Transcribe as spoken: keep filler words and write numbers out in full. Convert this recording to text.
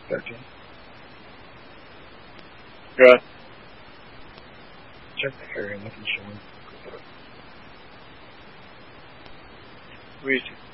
thirteen. Good. Check the area, nothing showing. Read.